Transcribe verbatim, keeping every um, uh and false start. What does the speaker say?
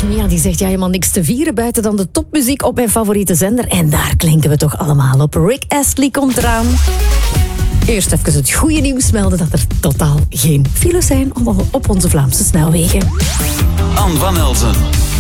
Ja, die zegt ja, helemaal niks te vieren buiten dan de topmuziek op mijn favoriete zender. En daar klinken we toch allemaal op. Rick Astley komt eraan. Eerst even het goede nieuws melden dat er totaal geen files zijn op onze Vlaamse snelwegen. Anne van Elzen.